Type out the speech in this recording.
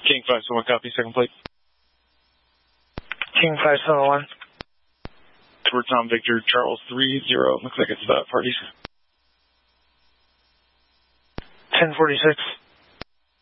King 571, copy, second plate. King 571. We're Tom Victor, Charles 30. Looks like it's about parties. 1046.